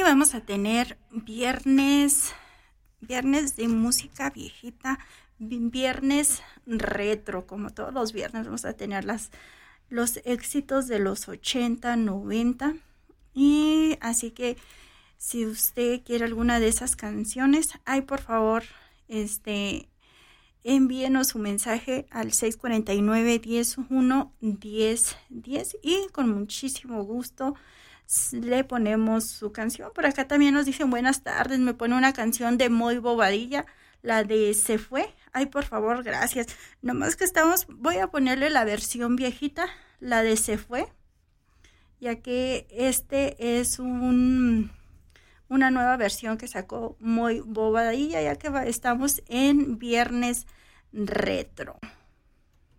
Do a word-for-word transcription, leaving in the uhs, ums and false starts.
vamos a tener viernes, viernes de música viejita, viernes retro, como todos los viernes vamos a tener las, los éxitos de los ochenta, noventa. Y así que si usted quiere alguna de esas canciones, ay, por favor, este, envíenos su mensaje al seis cuatro nueve, diez uno, diez diez y con muchísimo gusto le ponemos su canción. Por acá también nos dicen buenas tardes, me pone una canción de Moy Bobadilla, la de Se Fue. Ay, por favor, gracias. Nomás que estamos, voy a ponerle la versión viejita, la de Se Fue, ya que este es un una nueva versión que sacó Moy Bobadilla, ya que estamos en viernes retro.